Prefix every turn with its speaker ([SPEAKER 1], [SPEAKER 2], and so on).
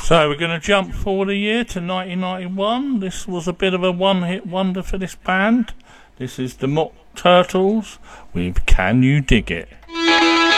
[SPEAKER 1] So we're going to jump forward a year to 1991. This was a bit of a one-hit wonder for this band. This is the Mock Turtles with Can You Dig It?